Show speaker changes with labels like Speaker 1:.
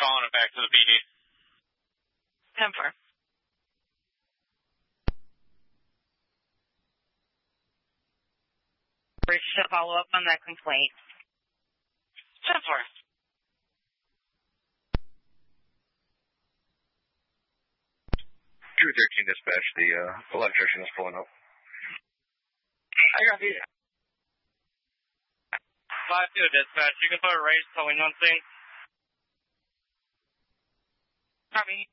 Speaker 1: calling it back to the PD.
Speaker 2: 10-4. To follow up on that complaint.
Speaker 3: 10-4.
Speaker 4: 213 dispatch, the electrician is pulling up.
Speaker 1: I got the 5-2 dispatch. You can put a raise towing on scene.
Speaker 2: Copy.